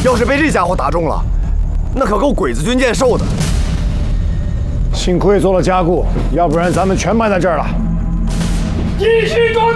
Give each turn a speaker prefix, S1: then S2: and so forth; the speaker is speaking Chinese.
S1: 要是被这家伙打中了，那可够鬼子军舰受的。
S2: 幸亏做了加固，要不然咱们全埋在这儿了。
S3: 继续攻！